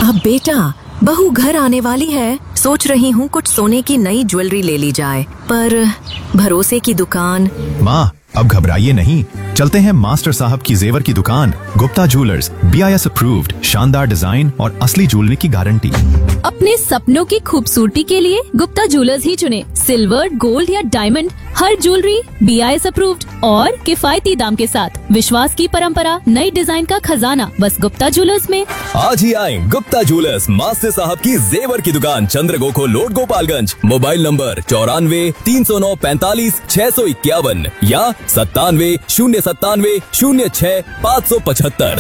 अब बेटा, बहू घर आने वाली है, सोच रही हूँ कुछ सोने की नई ज्वेलरी ले ली जाए, पर भरोसे की दुकान। माँ, अब घबराइए नहीं, चलते हैं मास्टर साहब की जेवर की दुकान, गुप्ता ज्वेलर्स, BIS अप्रूव्ड, शानदार डिजाइन और असली ज्वेलरी की गारंटी। अपने सपनों की खूबसूरती के लिए गुप्ता ज्वेलर्स ही चुने। सिल्वर, गोल्ड या डायमंड, हर ज्वेलरी BIS अप्रूव्ड और किफायती दाम के साथ। विश्वास की परंपरा, नई डिजाइन का खजाना, बस गुप्ता ज्वेलर्स में। आज ही आए गुप्ता ज्वेलर्स, मास्टर साहब की जेवर की दुकान, चंद्रगोखो रोड, गोपालगंज। मोबाइल नंबर 94 309 45 651 या 97 097 06 575।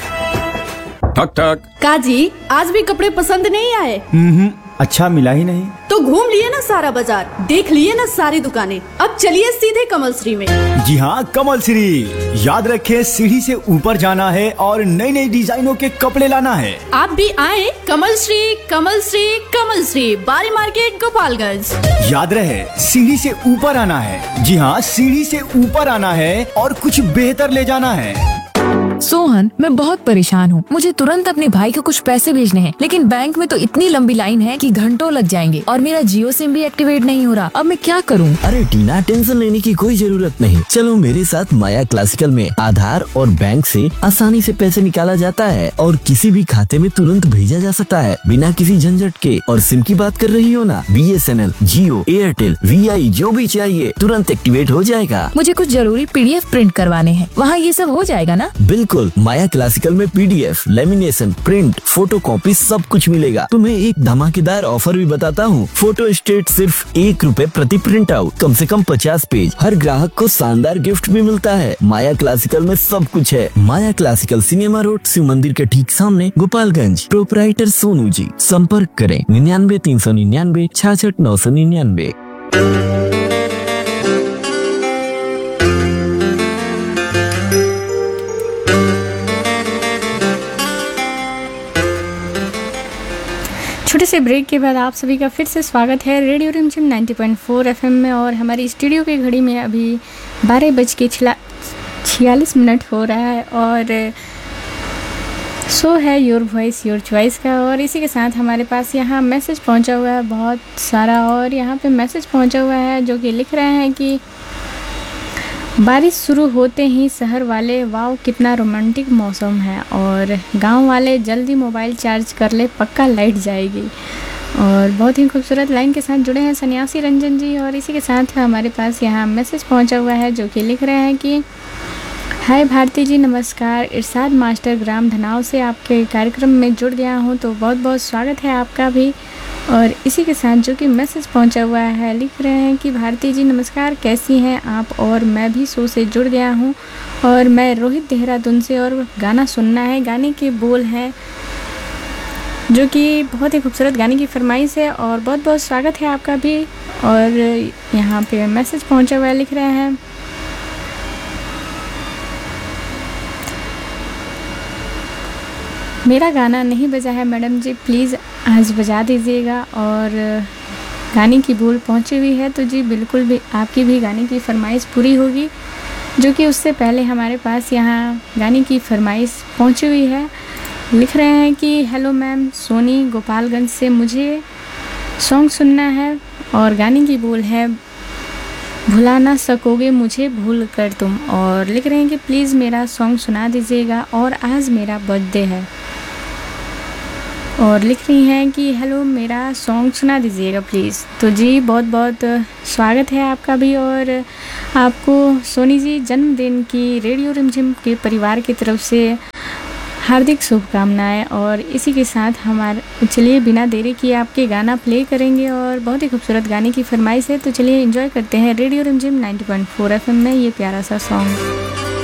ठक ठक। काजी, आज भी कपड़े पसंद नहीं आए? अच्छा मिला ही नहीं। तो घूम लिए ना सारा बाजार, देख लिए ना सारी दुकानें, अब चलिए सीधे कमल श्री में। जी हाँ, कमल श्री। याद रखे, सीढ़ी से ऊपर जाना है और नई नई डिजाइनों के कपड़े लाना है। आप भी आए कमल श्री, कमल श्री, कमल श्री, बारी मार्केट, गोपालगंज। याद रहे, सीढ़ी से ऊपर आना है। जी हाँ, सीढ़ी से ऊपर आना है और कुछ बेहतर ले जाना है। सोहन, मैं बहुत परेशान हूँ। मुझे तुरंत अपने भाई को कुछ पैसे भेजने हैं, लेकिन बैंक में तो इतनी लंबी लाइन है कि घंटों लग जाएंगे और मेरा जियो सिम भी एक्टिवेट नहीं हो रहा। अब मैं क्या करूँ? अरे टीना, टेंशन लेने की कोई जरूरत नहीं। चलो मेरे साथ माया क्लासिकल में आधार और बैंक से आसानी से पैसे निकाला जाता है और किसी भी खाते में तुरंत भेजा जा सकता है बिना किसी झंझट के। और सिम की बात कर रही हो ना, BSNL, जियो, एयरटेल, VI जो भी चाहिए तुरंत एक्टिवेट हो जाएगा। मुझे कुछ जरूरी PDF प्रिंट करवाने हैं, वहाँ ये सब हो जाएगा ना? बिल्कुल, माया क्लासिकल में PDF, lamination, print, photo copy सब कुछ मिलेगा। तुम्हें एक धमाकेदार ऑफर भी बताता हूँ। फोटो स्टेट सिर्फ ₹1 प्रति प्रिंट आउट, कम से कम 50 पेज। हर ग्राहक को शानदार गिफ्ट भी मिलता है। माया क्लासिकल में सब कुछ है। माया क्लासिकल, सिनेमा रोड, शिव मंदिर के ठीक सामने, गोपालगंज। प्रोपराइटर सोनू जी। संपर्क करें 99 399 66 999। छोटे से ब्रेक के बाद आप सभी का फिर से स्वागत है रेडियो रिमझिम 90.4 FM में। और हमारी स्टूडियो की घड़ी में अभी 12:46 हो रहा है और शो है योर वॉइस योर चॉइस का। और इसी के साथ हमारे पास यहाँ मैसेज पहुँचा हुआ है बहुत सारा। और यहाँ पे मैसेज पहुँचा हुआ है जो कि लिख रहे हैं कि बारिश शुरू होते ही शहर वाले, वाव कितना रोमांटिक मौसम है, और गांव वाले जल्दी मोबाइल चार्ज कर ले, पक्का लाइट जाएगी। और बहुत ही खूबसूरत लाइन के साथ जुड़े हैं सन्यासी रंजन जी। और इसी के साथ हमारे पास यहाँ मैसेज पहुंचा हुआ है जो कि लिख रहे हैं कि हाय भारती जी, नमस्कार। इरशाद मास्टर ग्राम धनाव से आपके कार्यक्रम में जुड़ गया हूँ, तो बहुत बहुत स्वागत है आपका भी। और इसी के साथ जो कि मैसेज पहुंचा हुआ है, लिख रहे हैं कि भारती जी नमस्कार, कैसी हैं आप? और मैं भी शो से जुड़ गया हूं और मैं रोहित देहरादून से, और गाना सुनना है। गाने के बोल हैं जो कि बहुत ही खूबसूरत गाने की फरमाइश है। और बहुत बहुत स्वागत है आपका भी। और यहाँ पे मैसेज पहुंचा हुआ है, लिख रहे हैं मेरा गाना नहीं बजा है मैडम जी, प्लीज़ आज बजा दीजिएगा। और गाने की भूल पहुंची हुई है, तो जी बिल्कुल भी आपकी भी गाने की फरमाइश पूरी होगी। जो कि उससे पहले हमारे पास यहाँ गाने की फरमाइश पहुंची हुई है। लिख रहे हैं कि हेलो मैम, सोनी गोपालगंज से, मुझे सॉन्ग सुनना है और गाने की बोल है भुला ना सकोगे मुझे भूल कर तुम। और लिख रहे हैं कि प्लीज़ मेरा सॉन्ग सुना दीजिएगा और आज मेरा बर्थडे है। और लिख रही हैं कि हेलो, मेरा सॉन्ग सुना दीजिएगा प्लीज़। तो जी बहुत बहुत स्वागत है आपका भी। और आपको सोनी जी जन्मदिन की रेडियो रिमझिम के परिवार की तरफ से हार्दिक शुभकामनाएं। और इसी के साथ हमारे चलिए बिना देरी किए आपके गाना प्ले करेंगे। और बहुत ही खूबसूरत गाने की फरमाइश है, तो चलिए एंजॉय करते हैं रेडियो रिमझिम 90.4 FM में ये प्यारा सा सॉन्ग।